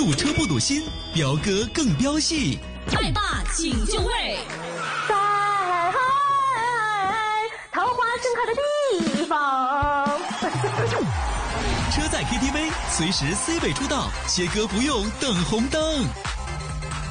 堵车不堵心，飙歌更飙戏。 爱爸请就位， 在桃花盛开的地方。 车载 KTV，随时 C 位出道，切歌不用等红灯。